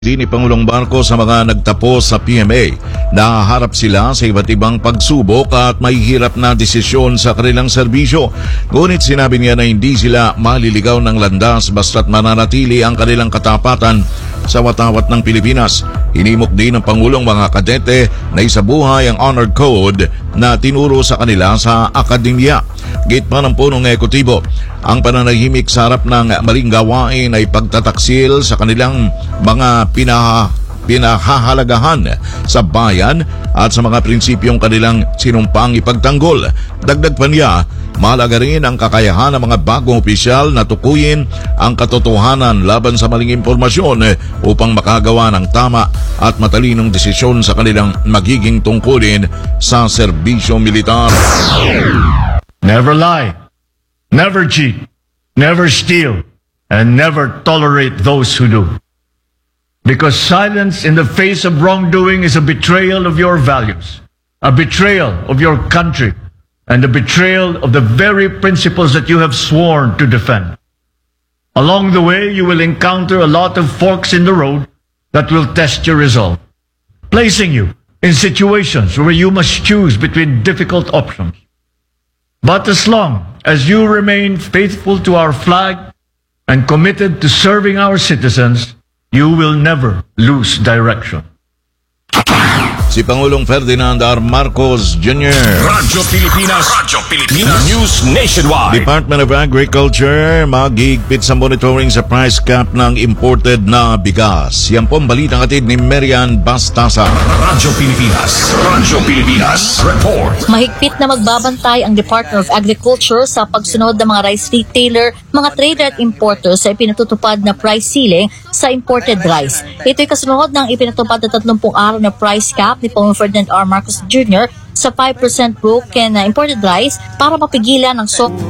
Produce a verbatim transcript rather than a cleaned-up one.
Di ni Pangulong Marcos sa mga nagtapos sa P M A. Nahaharap sila sa iba't ibang pagsubok at may hirap na desisyon sa kanilang serbisyo. Ngunit sinabi niya na hindi sila maliligaw ng landas basta't mananatili ang kanilang katapatan sa watawat ng Pilipinas. Hinimok din ng Pangulong mga kadete na isabuhay ang Honor Code na tinuro sa kanila sa akademya. Gate pa ng punong ekotibo, ang pananahimik sa harap ng maling gawain ay pagtataksil sa kanilang mga pinaha, pinahahalagahan sa bayan at sa mga prinsipyong kanilang sinumpang ipagtanggol. Dagdag pa niya, mahalaga rin ang kakayahan ng mga bagong opisyal na tukuyin ang katotohanan laban sa maling impormasyon upang makagawa ng tama at matalinong desisyon sa kanilang magiging tungkulin sa serbisyo militar. Never lie, never cheat, never steal, and never tolerate those who do. Because silence in the face of wrongdoing is a betrayal of your values, a betrayal of your country, and a betrayal of the very principles that you have sworn to defend. Along the way, you will encounter a lot of forks in the road that will test your resolve, placing you in situations where you must choose between difficult options. But as long as you remain faithful to our flag and committed to serving our citizens, you will never lose direction. Si Pangulong Ferdinand R. Marcos Junior Radyo Pilipinas, Radyo Pilipinas, News Nationwide. Department of Agriculture maghigpit sa monitoring sa price cap ng imported na bigas. Yan po ang balitang hatid ni Marian Bastasa. Radyo Pilipinas, Radyo Pilipinas, report. Mahigpit na magbabantay ang Department of Agriculture sa pagsunod ng mga rice retailer, mga trader at importers sa ipinatutupad na price ceiling sa imported rice. Ito'y kasunod ng ipinatupad na tatlumpung araw na price cap ni Pangulong Ferdinand R. Marcos Junior sa five percent broken na imported rice para mapigilan ang so